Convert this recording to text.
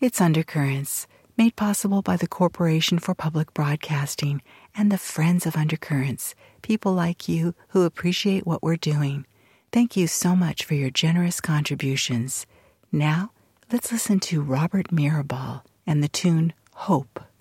It's Undercurrents, made possible by the Corporation for Public Broadcasting and the Friends of Undercurrents, people like you who appreciate what we're doing. Thank you so much for your generous contributions. Now, let's listen to Robert Mirabal and the tune Hope.